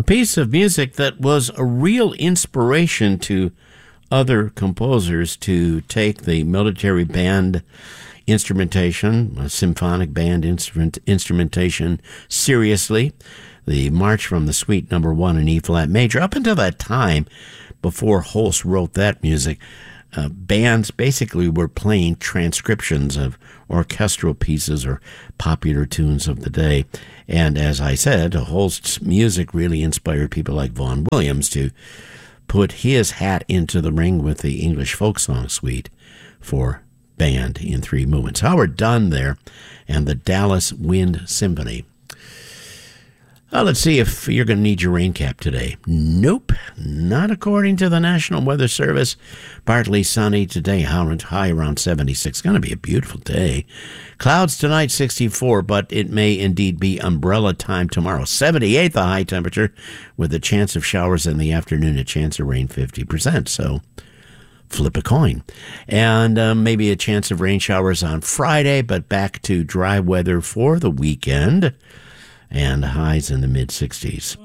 piece of music that was a real inspiration to other composers to take the military band instrumentation, a symphonic band instrumentation seriously. The March from the Suite No. 1 in E-flat major. Up until that time, before Holst wrote that music, bands basically were playing transcriptions of orchestral pieces or popular tunes of the day. And as I said, Holst's music really inspired people like Vaughan Williams to put his hat into the ring with the English folk song suite for band in 3 movements. Howard Dunn there and the Dallas Wind Symphony. Let's see if you're going to need your rain cap today. Nope, not according to the National Weather Service. Partly sunny today, high around 76. Going to be a beautiful day. Clouds tonight, 64, but it may indeed be umbrella time tomorrow. 78 the high temperature, with a chance of showers in the afternoon, a chance of rain 50%. So flip a coin. And maybe a chance of rain showers on Friday, but back to dry weather for the weekend. And highs in the mid-60s.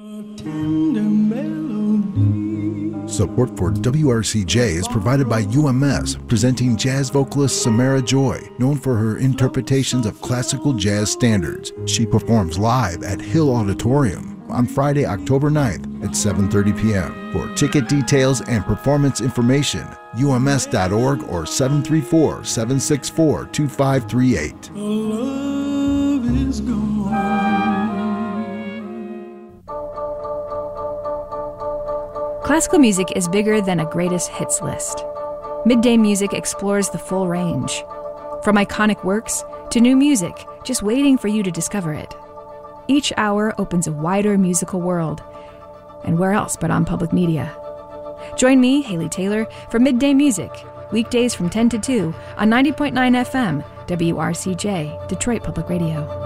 Support for WRCJ is provided by UMS, presenting jazz vocalist Samara Joy, known for her interpretations of classical jazz standards. She performs live at Hill Auditorium on Friday, October 9th at 7:30 p.m. For ticket details and performance information, ums.org or 734-764-2538. Love is gone. Classical music is bigger than a greatest hits list. Midday Music explores the full range, from iconic works to new music, just waiting for you to discover it. Each hour opens a wider musical world, and where else but on public media? Join me, Haley Taylor, for Midday Music, weekdays from 10 to 2 on 90.9 FM, WRCJ, Detroit Public Radio.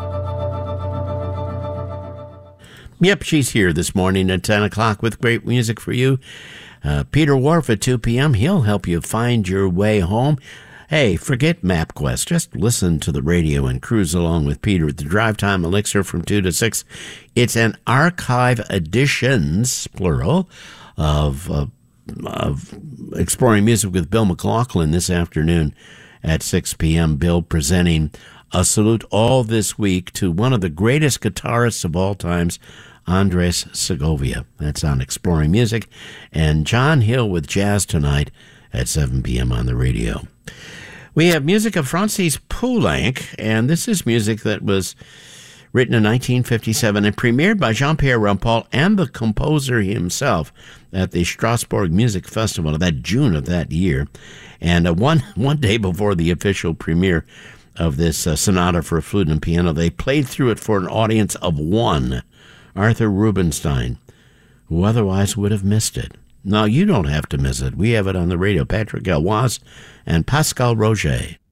Yep, she's here this morning at 10 o'clock with great music for you. Peter Wharf at 2 p.m. He'll help you find your way home. Hey, forget MapQuest. Just listen to the radio and cruise along with Peter at the Drive Time Elixir from 2 to 6. It's an archive editions, plural, of Exploring Music with Bill McLaughlin this afternoon at 6 p.m. Bill presenting a salute all this week to one of the greatest guitarists of all times, Andres Segovia. That's on Exploring Music. And John Hill with Jazz Tonight at 7 p.m. on the radio. We have music of Francis Poulenc, and this is music that was written in 1957 and premiered by Jean-Pierre Rampal and the composer himself at the Strasbourg Music Festival that June of that year. And one day before the official premiere of this sonata for flute and piano, they played through it for an audience of one, Arthur Rubinstein, who otherwise would have missed it. Now, you don't have to miss it. We have it on the radio. Patrick Eloise and Pascal Roger.